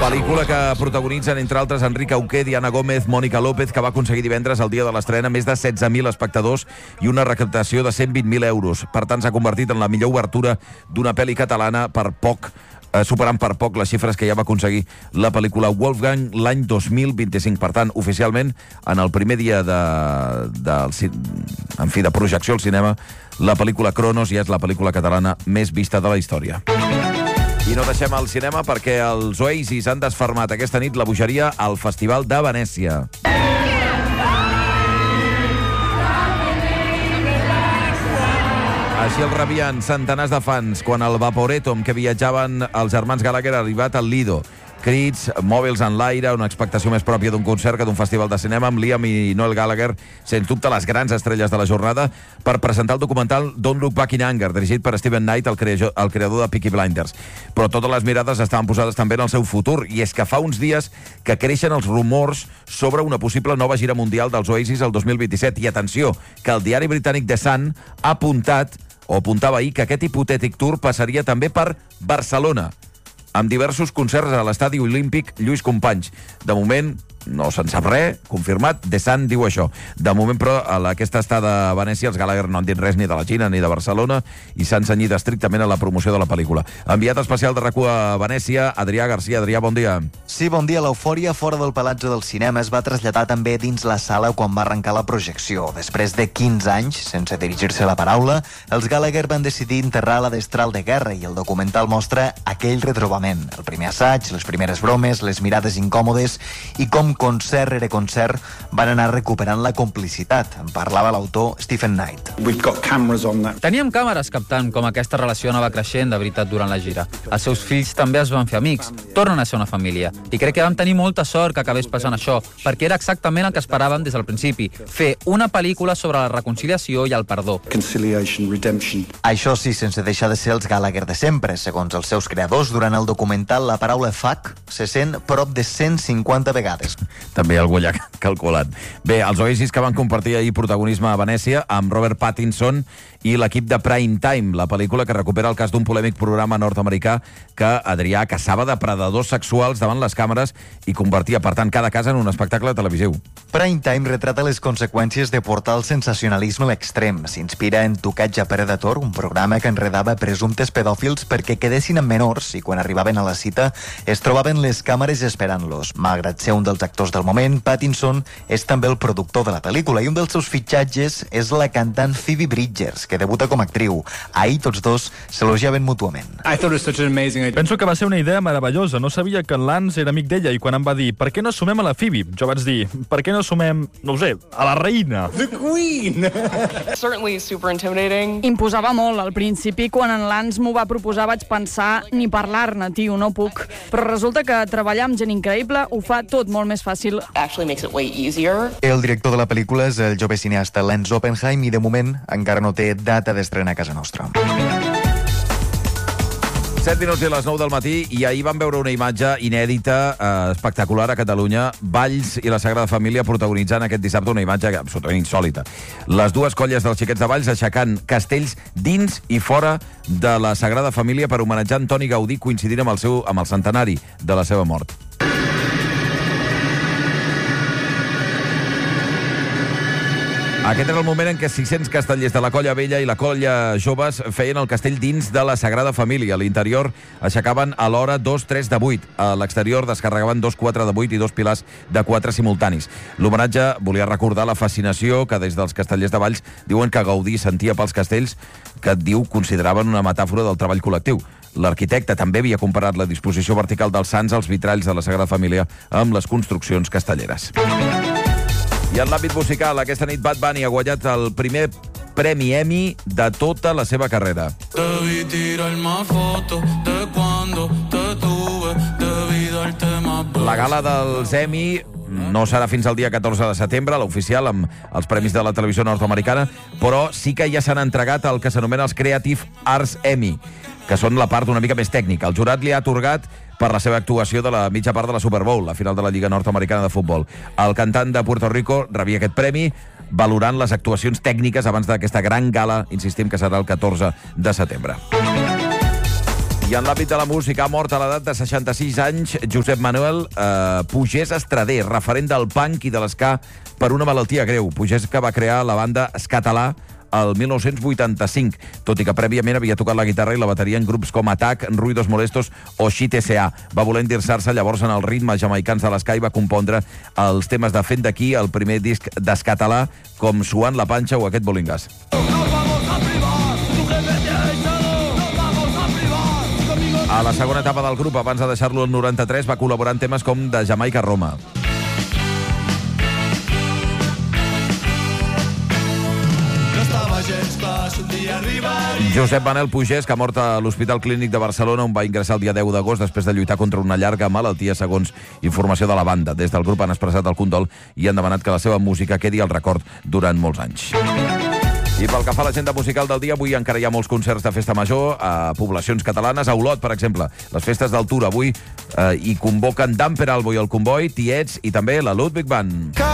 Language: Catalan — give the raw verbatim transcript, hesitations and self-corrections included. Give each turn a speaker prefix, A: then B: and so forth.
A: Pel·lícula que protagonitzen, entre altres, Enric Auqué, Diana Gómez, Mònica López, que va aconseguir divendres, el dia de l'estrena, més de setze mil espectadors i una recaptació de cent vint mil euros. Per tant, s'ha convertit en la millor obertura d'una pel·li catalana per poc, eh, superant per poc les xifres que ja va aconseguir la pel·lícula Wolfgang l'any dos mil vint-i-cinc. Per tant, oficialment, en el primer dia de, de, de, en fi, de projecció al cinema, la pel·lícula Cronos ja és la pel·lícula catalana més vista de la història. I no deixem el cinema perquè els Oasis han desfermat aquesta nit la bogeria al Festival de Venècia. Així el rebien centenars de fans quan el Vaporetto amb què viatjaven els germans Gallagher ha arribat al Lido. Crits, mòbils en l'aire, una expectació més pròpia d'un concert que d'un festival de cinema, amb Liam i Noel Gallagher, sens dubte les grans estrelles de la jornada, per presentar el documental Don't Look Back in Anger, dirigit per Steven Knight, el creador, el creador de Peaky Blinders. Però totes les mirades estaven posades també en el seu futur, i és que fa uns dies que creixen els rumors sobre una possible nova gira mundial dels Oasis el dos mil vint-i-set. I atenció, que el diari britànic The Sun ha apuntat, o apuntava ahir, que aquest hipotètic tour passaria també per Barcelona, amb diversos concerts a l'estadi olímpic Lluís Companys. De moment, no se'n sap res, confirmat, The Sun diu això. De moment, però, a aquesta estada a Venècia, els Gallagher no han dit res ni de la Xina ni de Barcelona i s'han cenyit estrictament a la promoció de la pel·lícula. Enviat especial de RAC1 a Venècia, Adrià Garcia. Adrià, bon dia.
B: Sí, bon dia. L'eufòria fora del Palatge del Cinema es va traslladar també dins la sala quan va arrencar la projecció. Després de quinze anys, sense dirigir-se la paraula, els Gallagher van decidir enterrar la destral de guerra i el documental mostra aquell retrobament. El primer assaig, les primeres bromes, les mirades incòmodes i com concert rere concert van anar recuperant la complicitat. En parlava l'autor Stephen Knight.
C: Teníem càmeres captant com aquesta relació anava creixent de veritat durant la gira. Els seus fills també es van fer amics, tornen a ser una família. I crec que vam tenir molta sort que acabés passant això, perquè era exactament el que esperàvem des del principi, fer una pel·lícula sobre la reconciliació i el perdó.
B: Això sí, sense deixar de ser els Gallagher de sempre. Segons els seus creadors, durant el documental la paraula fuck se sent prop de cent cinquanta vegades.
A: També algú allà calculat. Bé, els Oasis que van compartir ahir protagonisme a Venècia amb Robert Pattinson i l'equip de Prime Time, la pel·lícula que recupera el cas d'un polèmic programa nord-americà que, Adrià, caçava depredadors sexuals davant les càmeres i convertia, per tant, cada casa en un espectacle televisiu.
B: Prime Time retrata les conseqüències de portar el sensacionalisme a l'extrem. S'inspira en Tocatge Predator, un programa que enredava presumptes pedòfils perquè quedessin amb menors i quan arribaven a la cita es trobaven les càmeres esperant-los. Malgrat ser un dels actors del moment, Pattinson és també el productor de la pel·lícula i un dels seus fitxatges és la cantant Phoebe Bridgers, que debuta com a actriu. Ahir tots dos s'elogiaven mútuament.
D: Penso que va ser una idea meravellosa. No sabia que en Lance era amic d'ella i quan em va dir per què no sumem a la Phoebe? Jo vaig dir, per què no sumem, no ho sé, a la reina?
E: The Queen!
F: Certainly super intimidating.
G: Imposava molt. Al principi, quan en Lance m'ho va proposar, vaig pensar ni parlar-ne, tio, no puc. Però resulta que treballar amb gent increïble ho fa tot molt més fàcil.
F: Actually makes it way easier.
B: El director de la pel·lícula és el jove cineasta Lance Oppenheim i de moment encara no té data d'estrena a casa nostra.
A: set minuts i les nou del matí i ahir vam veure una imatge inèdita, eh, espectacular a Catalunya, Valls i la Sagrada Família protagonitzant aquest dissabte una imatge absolutament insòlita. Les dues colles dels xiquets de Valls aixecant castells dins i fora de la Sagrada Família per homenatjar Antoni Gaudí coincidint amb el, seu, amb el centenari de la seva mort. Aquest era el moment en què sis-cents castellers de la Colla Vella i la Colla Joves feien el castell dins de la Sagrada Família. A l'interior aixecaven a l'hora dos tres de vuit. A l'exterior descarregaven dos quatre de vuit i dos pilars de quatre simultanis. L'homenatge volia recordar la fascinació que des dels castellers de Valls diuen que Gaudí sentia pels castells que diu consideraven una metàfora del treball col·lectiu. L'arquitecte també havia comparat la disposició vertical dels sants als vitralls de la Sagrada Família amb les construccions castelleres. I en l'àmbit musical, aquesta nit Bad Bunny ha guanyat el primer Premi Emmy de tota la seva carrera. La gala dels Emmy no serà fins al dia catorze de setembre, l'oficial, amb els premis de la televisió nord-americana, però sí que ja s'han entregat el que s'anomena els Creative Arts Emmy, que són la part una mica més tècnica. El jurat li ha atorgat per la seva actuació de la mitja part de la Super Bowl, la final de la Lliga Nord-Americana de Futbol. El cantant de Puerto Rico rebia aquest premi valorant les actuacions tècniques abans d'aquesta gran gala, insistim que serà el catorze de setembre. I en l'àmbit de la música ha mort a l'edat de seixanta-sis anys Josep Manuel eh, Pugès Estrader, referent del punk i de l'esca per una malaltia greu. Pugès, que va crear la banda Escatalà el mil nou-cents vuitanta-cinc, tot i que prèviament havia tocat la guitarra i la bateria en grups com Attack, Ruidos Molestos o Xit S A. Va voler endinsar-se llavors en els ritmes jamaicans de l'esca i va compondre els temes de Fent d'aquí, el primer disc d'Escatalà, com Suant la Panxa o aquest Bolingas. A la segona etapa del grup, abans de deixar-lo el noranta-tres, va col·laborar en temes com de Jamaica a Roma. Josep Manel Pugès, que ha mort a l'Hospital Clínic de Barcelona, on va ingressar el dia deu d'agost després de lluitar contra una llarga malaltia, segons informació de la banda. Des del grup han expressat el condol i han demanat que la seva música quedi al record durant molts anys. I pel que fa a l'agenda musical del dia, avui encara hi ha molts concerts de festa major a poblacions catalanes. A Olot, per exemple, les festes d'altura avui eh, hi convoquen Dan Peralbo i el Comboi, Tiets i també la Ludwig Band.